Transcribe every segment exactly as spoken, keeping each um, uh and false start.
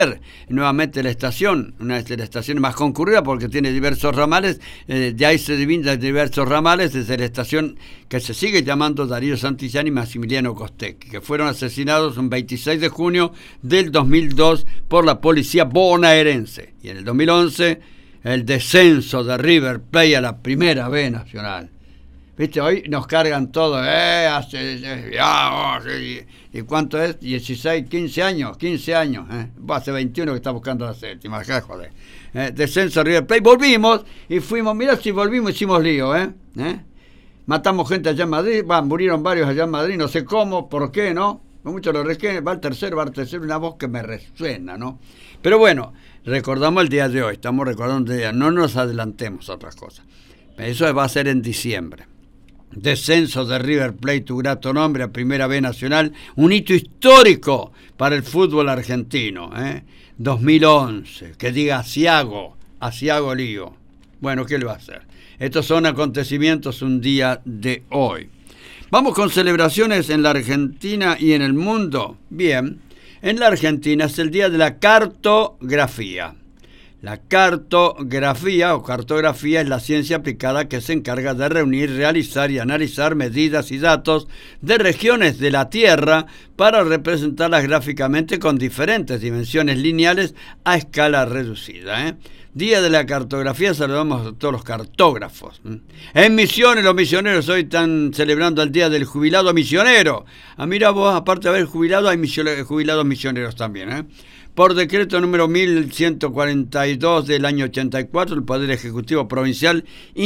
nuevamente la estación, una de las estaciones más concurridas porque tiene diversos ramales, eh, de ahí se dividen diversos ramales desde la estación que se sigue llamando Darío Santillán y Maximiliano Costecchi, que fueron asesinados un veintiséis de junio del dos mil dos por la policía bonaerense. Y en el dos mil once, el descenso de River Plate a la Primera B Nacional. ¿Viste? Hoy nos cargan todo, eh, hace, eh, ya, oh, sí. ¿Y cuánto es? dieciséis, quince años, quince años, eh. Hace veintiuno que está buscando la séptima, acá, joder. Eh, descenso River Plate, volvimos y fuimos, mirá si volvimos, hicimos lío, eh. ¿Eh? Matamos gente allá en Madrid, va, murieron varios allá en Madrid, no sé cómo, por qué, ¿no? Muchos lo resquen, va al tercero, va al tercero, una voz que me resuena, ¿no? Pero bueno, recordamos el día de hoy, estamos recordando el día, no nos adelantemos a otras cosas. Eso va a ser en diciembre. Descenso de River Plate, tu grato nombre, a Primera B Nacional, un hito histórico para el fútbol argentino, ¿eh? dos mil once, que diga asiago, asiago lío. Bueno, ¿qué le va a hacer? Estos son acontecimientos un día de hoy. Vamos con celebraciones en la Argentina y en el mundo. Bien, en la Argentina es el día de la cartografía. La cartografía o cartografía es la ciencia aplicada que se encarga de reunir, realizar y analizar medidas y datos de regiones de la Tierra para representarlas gráficamente con diferentes dimensiones lineales a escala reducida, ¿eh? Día de la cartografía, saludamos a todos los cartógrafos. En Misiones, los misioneros hoy están celebrando el Día del Jubilado Misionero. Ah, mira vos, aparte de haber jubilado, hay jubilados misioneros también, ¿eh? Por decreto número mil ciento cuarenta y dos del año ochenta y cuatro, el Poder Ejecutivo Provincial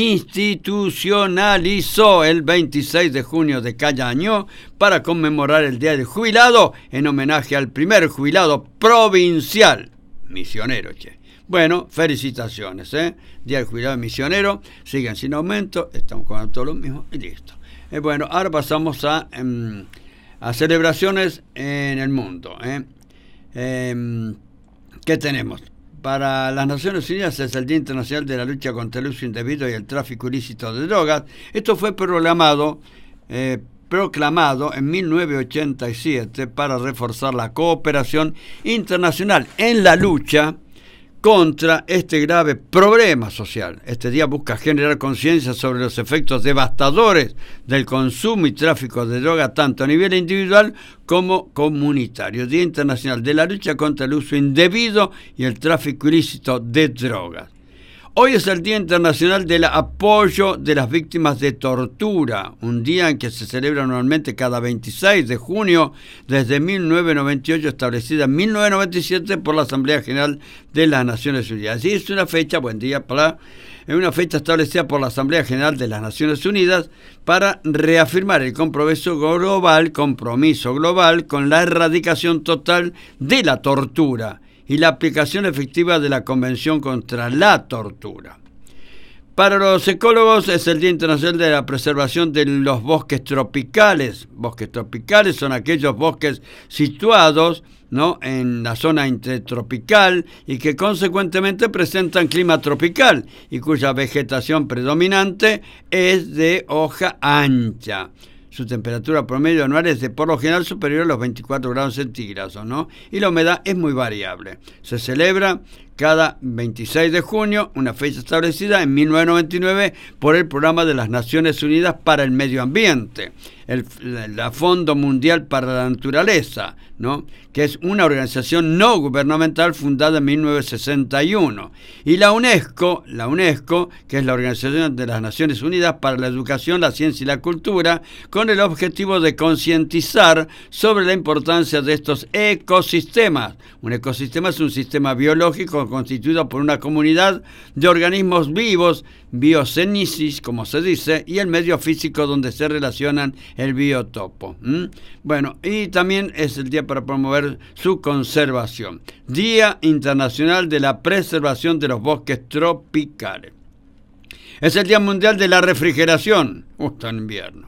institucionalizó el veintiséis de junio de cada año para conmemorar el Día del Jubilado en homenaje al primer jubilado provincial misionero, che. Bueno, felicitaciones, ¿eh? Día del Jubilado Misionero, siguen sin aumento, estamos con todo lo mismo y listo. Eh, bueno, ahora pasamos a, eh, a celebraciones en el mundo, ¿eh? Eh, ¿Qué tenemos? Para las Naciones Unidas es el Día Internacional de la Lucha contra el Uso Indebido y el Tráfico Ilícito de Drogas. Esto fue proclamado, eh, proclamado en mil novecientos ochenta y siete para reforzar la cooperación internacional en la lucha contra este grave problema social. Este día busca generar conciencia sobre los efectos devastadores del consumo y tráfico de droga, tanto a nivel individual como comunitario. Día Internacional de la Lucha contra el Uso Indebido y el Tráfico Ilícito de Drogas. Hoy es el Día Internacional del Apoyo de las Víctimas de Tortura, un día en que se celebra anualmente cada veintiséis de junio desde mil novecientos noventa y ocho, establecida en mil novecientos noventa y siete por la Asamblea General de las Naciones Unidas. Y es una fecha, buen día para, es una fecha establecida por la Asamblea General de las Naciones Unidas para reafirmar el compromiso global, compromiso global con la erradicación total de la tortura y la aplicación efectiva de la Convención contra la Tortura. Para los ecólogos es el Día Internacional de la Preservación de los Bosques Tropicales. Bosques tropicales son aquellos bosques situados, ¿no?, en la zona intertropical y que consecuentemente presentan clima tropical y cuya vegetación predominante es de hoja ancha. Su temperatura promedio anual es de por lo general superior a los veinticuatro grados centígrados, ¿no? Y la humedad es muy variable. Se celebra cada veintiséis de junio, una fecha establecida en mil novecientos noventa y nueve por el Programa de las Naciones Unidas para el Medio Ambiente, el la Fondo Mundial para la Naturaleza, ¿no?, que es una organización no gubernamental fundada en mil novecientos sesenta y uno, y la UNESCO, la UNESCO, que es la Organización de las Naciones Unidas para la Educación, la Ciencia y la Cultura, con el objetivo de concientizar sobre la importancia de estos ecosistemas. Un ecosistema es un sistema biológico constituido por una comunidad de organismos vivos, biocénesis, como se dice, y el medio físico donde se relacionan el biotopo. ¿Mm? Bueno, y también es el día para promover su conservación. Día Internacional de la Preservación de los Bosques Tropicales. Es el Día Mundial de la Refrigeración, justo en invierno.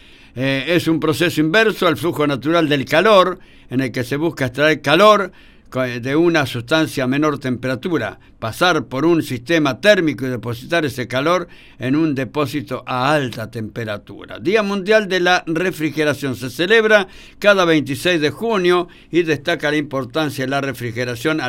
Eh, es un proceso inverso al flujo natural del calor, en el que se busca extraer calor de una sustancia a menor temperatura, pasar por un sistema térmico y depositar ese calor en un depósito a alta temperatura. Día Mundial de la Refrigeración se celebra cada veintiséis de junio y destaca la importancia de la refrigeración